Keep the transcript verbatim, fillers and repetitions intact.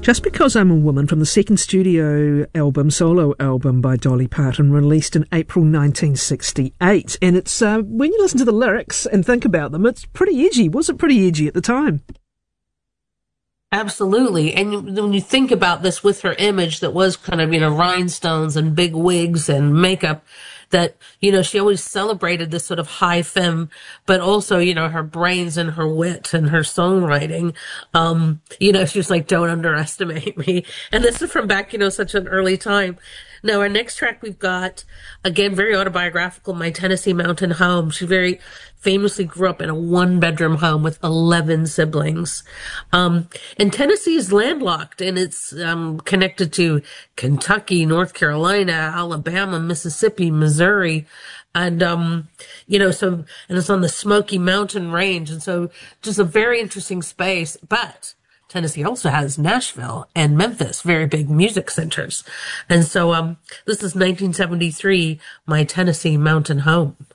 Just Because I'm a Woman from the second studio album, solo album by Dolly Parton, released in April nineteen sixty-eight. And it's, uh, when you listen to the lyrics and think about them, it's pretty edgy. Was it pretty edgy at the time? Absolutely. And when you think about this with her image that was kind of, you know, rhinestones and big wigs and makeup, that, you know, she always celebrated this sort of high femme, but also, you know, her brains and her wit and her songwriting. Um, you know, she was like, don't underestimate me. And this is from back, you know, such an early time. Now, our next track we've got, again, very autobiographical, My Tennessee Mountain Home. She very famously grew up in a one-bedroom home with eleven siblings. Um, and Tennessee is landlocked, and it's um, connected to Kentucky, North Carolina, Alabama, Mississippi, Missouri. And, um, you know, so, and it's on the Smoky Mountain Range. And so just a very interesting space. But Tennessee also has Nashville and Memphis, very big music centers. And so um, this is nineteen seventy-three, My Tennessee Mountain Home.